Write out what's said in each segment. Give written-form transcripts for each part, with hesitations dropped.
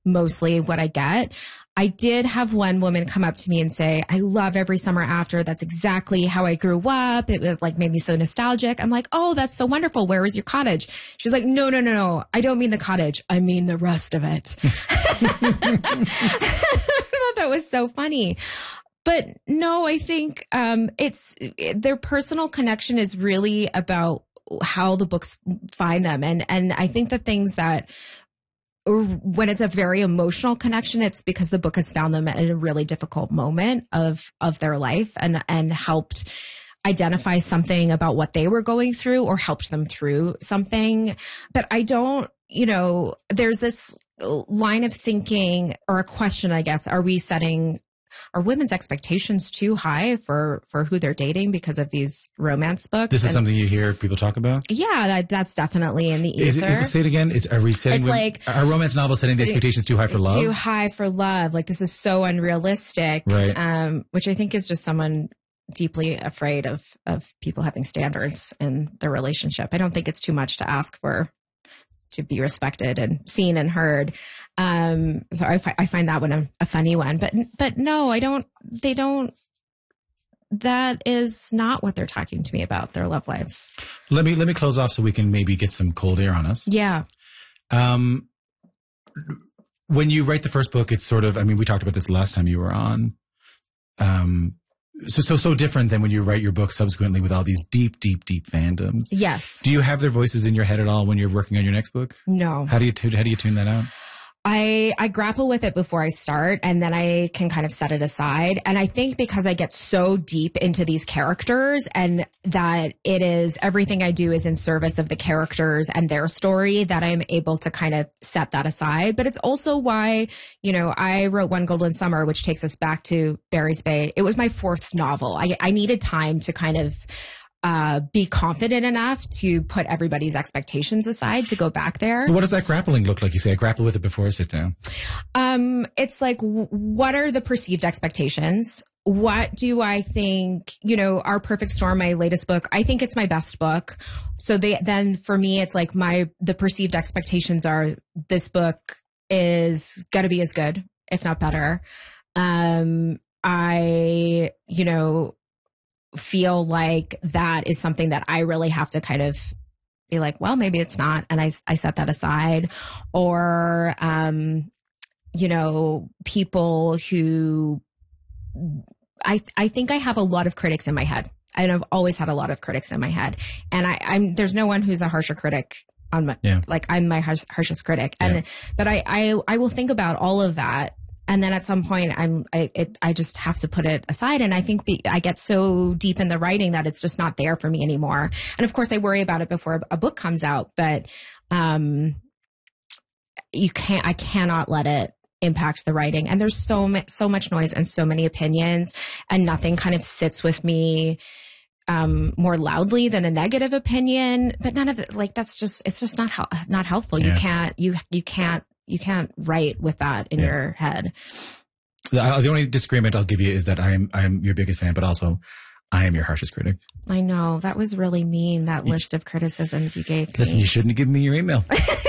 mostly what I get. I did have one woman come up to me and say, I love Every Summer After. That's exactly how I grew up. It was like made me so nostalgic. I'm like, oh, that's so wonderful. Where was your cottage? She's like, no. I don't mean the cottage. I mean the rest of it. I thought that was so funny. But no, I think their personal connection is really about how the books find them. And I think the things that, when it's a very emotional connection, it's because the book has found them at a really difficult moment of their life and helped identify something about what they were going through or helped them through something. But I don't, there's this line of thinking or a question, I guess, are women's expectations too high for who they're dating because of these romance books? This is something you hear people talk about? Yeah, that's definitely in the ether. Say it again. Are romance novels setting the expectations too high for love? Too high for love. Like, this is so unrealistic. Right. Which I think is just someone deeply afraid of people having standards in their relationship. I don't think it's too much to ask for to be respected and seen and heard. So I find that one a funny one, but no, that is not what they're talking to me about, their love lives. Let me close off so we can maybe get some cold air on us. Yeah. When you write the first book, it's sort of, we talked about this last time you were on. So different than when you write your book subsequently with all these deep fandoms. Yes. Do you have their voices in your head at all when you're working on your next book? No. How do you tune that out? I grapple with it before I start, and then I can kind of set it aside. And I think because I get so deep into these characters and that everything I do is in service of the characters and their story, that I'm able to kind of set that aside. But it's also why, I wrote One Golden Summer, which takes us back to Barry's Bay. It was my fourth novel. I needed time to kind of be confident enough to put everybody's expectations aside to go back there. What does that grappling look like? You say I grapple with it before I sit down. It's like, what are the perceived expectations? What do I think, Our Perfect Storm, my latest book, I think it's my best book. So then for me, it's like the perceived expectations are this book is going to be as good, if not better. I feel like that is something that I really have to kind of be like, well, maybe it's not. And I set that aside. Or, people who I think I have a lot of critics in my head. And I've always had a lot of critics in my head. And there's no one who's a harsher critic on my, I'm my harshest critic. But I will think about all of that. And then at some point, I just have to put it aside. And I think I get so deep in the writing that it's just not there for me anymore. And of course, I worry about it before a book comes out. But I cannot let it impact the writing. And there's so much noise and so many opinions, and nothing kind of sits with me more loudly than a negative opinion. But none of it, it's just not helpful. Yeah. You can't write with that in your head. The only disagreement I'll give you is that I am your biggest fan, but also I am your harshest critic. I know. That was really mean, that list of criticisms you gave me. Listen, you shouldn't have given me your email.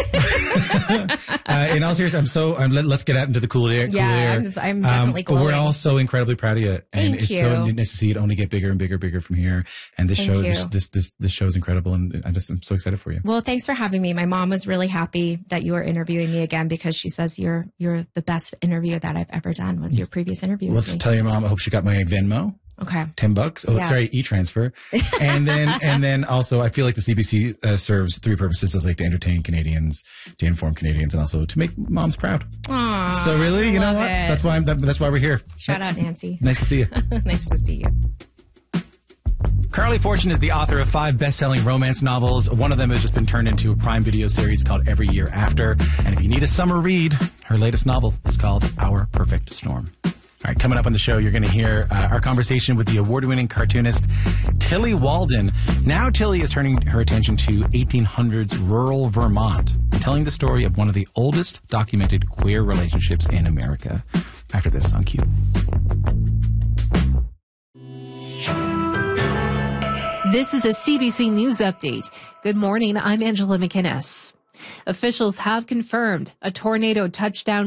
In all seriousness, let's get out into the cool air. I'm definitely glowing. We're all so incredibly proud of you. And Thank you. So nice to see it only get bigger and bigger from here. And this show is incredible. And I'm so excited for you. Well, thanks for having me. My mom was really happy that you were interviewing me again, because she says you're the best interview that I've ever done was your previous interview. Let's tell your mom, I hope she got my Venmo. Okay. $10. Oh, sorry, e-transfer. And then also, I feel like the CBC serves three purposes: as to entertain Canadians, to inform Canadians, and also to make moms proud. Aww. So really, you know what? That's why we're here. Shout out, Nancy. Nice to see you. Nice to see you. Carly Fortune is the author of 5 best-selling romance novels. One of them has just been turned into a Prime Video series called Every Year After. And if you need a summer read, her latest novel is called Our Perfect Storm. All right, coming up on the show, you're going to hear our conversation with the award-winning cartoonist Tillie Walden. Now Tillie is turning her attention to 1800s rural Vermont, telling the story of one of the oldest documented queer relationships in America. After this on Q. This is a CBC News Update. Good morning, I'm Angela McInnes. Officials have confirmed a tornado touched down